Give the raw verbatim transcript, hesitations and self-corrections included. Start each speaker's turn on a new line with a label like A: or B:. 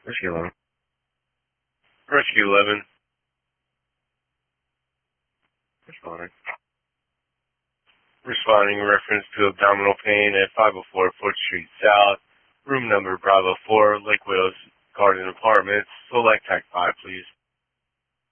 A: Rescue eleven.
B: Rescue eleven.
A: Responding.
B: Responding in reference to abdominal pain at five oh four Fourth Street South, room number Bravo four, Lake Wales Garden Apartments. Select Tech five, please.